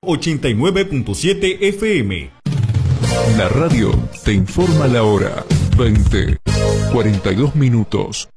89.7 FM. La radio te informa la hora. 20:42.